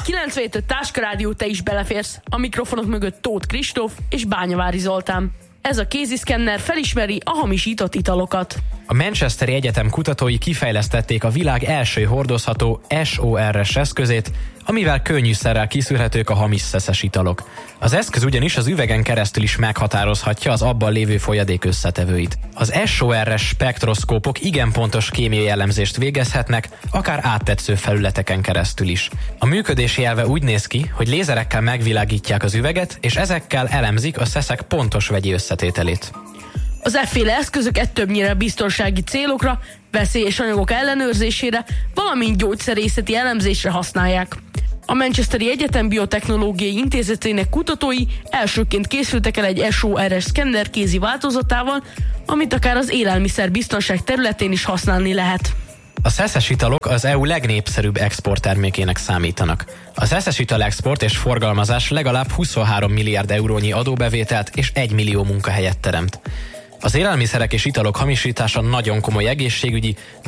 97.5 Táska Rádió, te is beleférsz. A mikrofonok mögött Tóth Kristóf és Bányavári Zoltán. Ez a kéziszkenner felismeri a hamisított italokat. A Manchesteri Egyetem kutatói kifejlesztették a világ első hordozható SORS eszközét, amivel könnyűszerrel kiszűrhetők a hamis szeszes italok. Az eszköz ugyanis az üvegen keresztül is meghatározhatja az abban lévő folyadék összetevőit. Az SORS spektroszkópok igen pontos kémiai elemzést végezhetnek, akár áttetsző felületeken keresztül is. A működési elve úgy néz ki, hogy lézerekkel megvilágítják az üveget, és ezekkel elemzik a szeszek pontos vegyi összetételét. Az efféle eszközöket többnyire biztonsági célokra, veszélyes anyagok ellenőrzésére, valamint gyógyszerészeti elemzésre használják. A Manchesteri Egyetem Biotechnológiai Intézetének kutatói elsőként készültek el egy SORS szkenner kézi változatával, amit akár az élelmiszer biztonság területén is használni lehet. A szeszes italok az EU legnépszerűbb exporttermékének számítanak. A szeszes ital export és forgalmazás legalább 23 milliárd eurónyi adóbevételt és 1 millió munkahelyet teremt. Az élelmiszerek és italok hamisítása nagyon komoly egészségügyi,